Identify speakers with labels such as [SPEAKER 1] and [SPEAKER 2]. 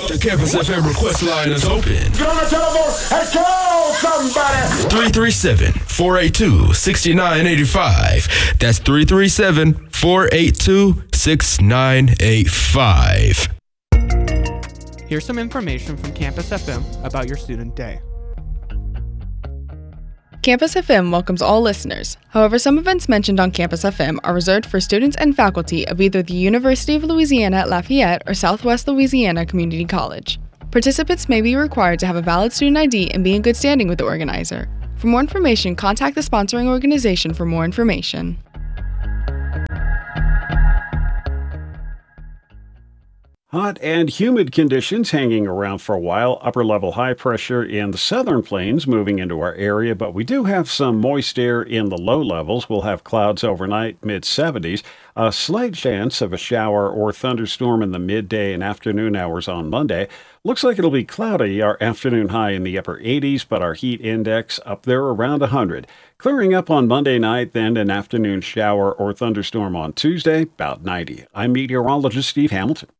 [SPEAKER 1] The Campus FM request line is open.
[SPEAKER 2] Get on the telephone and call somebody.
[SPEAKER 1] 337-482-6985. That's 337-482-6985.
[SPEAKER 3] Here's some information from Campus FM about your student day.
[SPEAKER 4] Campus FM welcomes all listeners. However, some events mentioned on Campus FM are reserved for students and faculty of either the University of Louisiana at Lafayette or Southwest Louisiana Community College. Participants may be required to have a valid student ID and be in good standing with the organizer. For more information, contact the sponsoring organization for more information.
[SPEAKER 5] Hot and humid conditions hanging around for a while. Upper-level high pressure in the southern plains moving into our area, but we do have some moist air in the low levels. We'll have clouds overnight, mid-70s. A slight chance of a shower or thunderstorm in the midday and afternoon hours on Monday. Looks like it'll be cloudy. Our afternoon high in the upper 80s, but our heat index up there around 100. Clearing up on Monday night, then an afternoon shower or thunderstorm on Tuesday, about 90. I'm meteorologist Steve Hamilton.